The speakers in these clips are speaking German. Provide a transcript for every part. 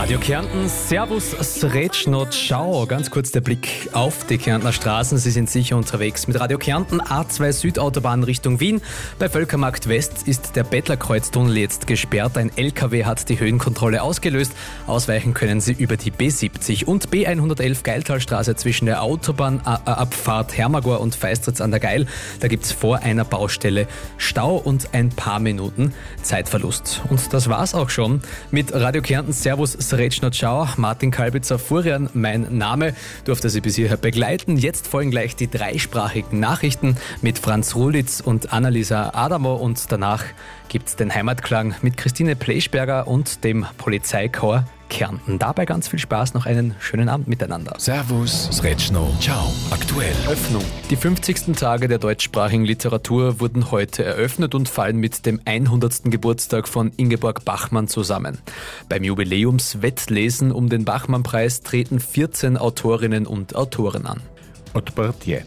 Radio Kärnten, Servus, Sretschno, ciao. Ganz kurz der Blick auf die Kärntner Straßen. Sie sind sicher unterwegs mit Radio Kärnten, A2 Südautobahn Richtung Wien. Bei Völkermarkt West ist der Bettlerkreuztunnel jetzt gesperrt. Ein LKW hat die Höhenkontrolle ausgelöst. Ausweichen können Sie über die B70 und B111 Geiltalstraße zwischen der Autobahnabfahrt Hermagor und Feistritz an der Geil. Da gibt es vor einer Baustelle Stau und ein paar Minuten Zeitverlust. Und das war's auch schon mit Radio Kärnten, Servus, Sretschno, ciao. Martin Kalbitzer-Furian, mein Name, durfte Sie bis hierher begleiten. Jetzt folgen gleich die dreisprachigen Nachrichten mit Franz Rulitz und Annalisa Adamo und danach gibt's den Heimatklang mit Christine Pleschberger und dem Polizeikorps Kärnten. Dabei ganz viel Spaß, noch einen schönen Abend miteinander. Servus, Sretschno, ciao. Aktuell. Öffnung. Die 50. Tage der deutschsprachigen Literatur wurden heute eröffnet und fallen mit dem 100. Geburtstag von Ingeborg Bachmann zusammen. Beim Jubiläumswettlesen um den Bachmann-Preis treten 14 Autorinnen und Autoren an. Odprtje.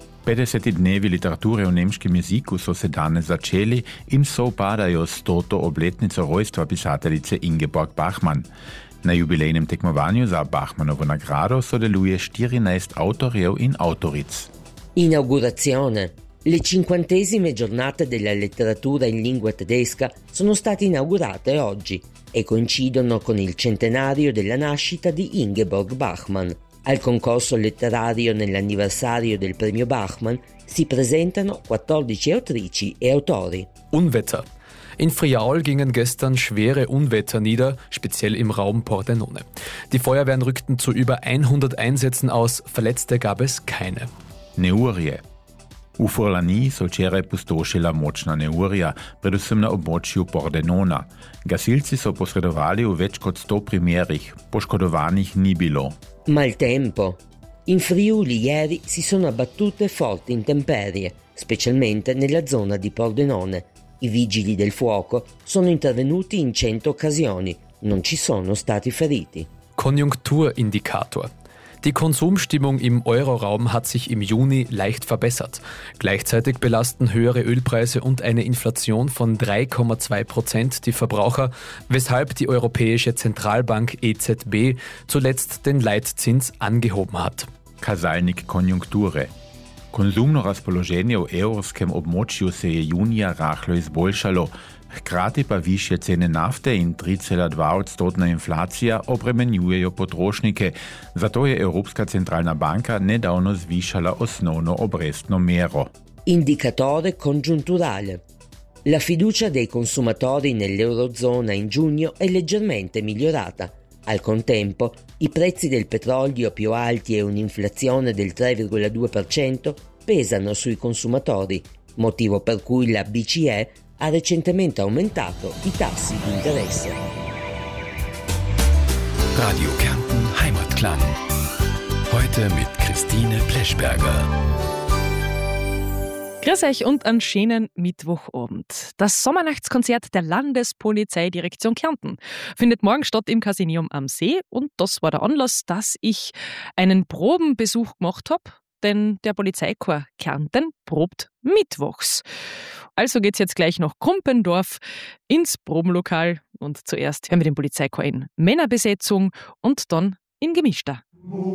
50 dnevi literature u nemškem jeziku so se danes začeli in sovpadajo s 100. obletnico rojstva pisateljice Ingeborg Bachmann. Na jubilejnem tekmovanju za Bachmannovo nagrado sodeluje 14 avtorjev in avtoric. Inaugurazione. Le 50esime giornate della letteratura in lingua tedesca sono state inaugurate oggi e coincidono con il centenario della nascita di Ingeborg Bachmann. Al concorso letterario nell'anniversario del premio Bachmann si presentano 14 autrici e autori. Unwetter. In Friaul gingen gestern schwere Unwetter nieder, speziell im Raum Pordenone. Die Feuerwehren rückten zu über 100 Einsätzen aus, Verletzte gab es keine. Neurje. V Furlani so včeraj pustošila močna neurja, predvsem na območju Pordenona. Gasilci so posredovali v več kot 100 primerih, poškodovanih ni bilo. Maltempo. In Friuli ieri si sono abbattute forti intemperie, specialmente nella zona di Pordenone. I vigili del fuoco sono intervenuti in 100 occasioni, non ci sono stati feriti. Konjunkturindikator. Die Konsumstimmung im Euroraum hat sich im Juni leicht verbessert. Gleichzeitig belasten höhere Ölpreise und eine Inflation von 3,2% die Verbraucher, weshalb die Europäische Zentralbank EZB zuletzt den Leitzins angehoben hat. Kazalnik konjunkture. Konzumno razpoloženje v evropskem območju se je junija rahlo izboljšalo. Hkrati pa višje cene nafte in 3,2% inflacija obremenjujejo potrošnike. Zato je Evropska centralna banka nedavno zvišala osnovno obrestno mero. Indicatore congiunturale. La fiducia dei consumatori nell'Eurozona in giugno è leggermente migliorata. Al contempo, i prezzi del petrolio più alti e un'inflazione del 3,2% pesano sui consumatori, motivo per cui la BCE ha recentemente aumentato i tassi di interesse. Radio Kärnten Heimatklang. Heute mit Christine Pleschberger. Grüß euch und einen schönen Mittwochabend. Das Sommernachtskonzert der Landespolizeidirektion Kärnten findet morgen statt im Casinium am See und das war der Anlass, dass ich einen Probenbesuch gemacht habe, denn der Polizeikorps Kärnten probt mittwochs. Also geht's jetzt gleich nach Krumpendorf ins Probenlokal und zuerst hören wir den Polizeikorps in Männerbesetzung und dann in gemischter.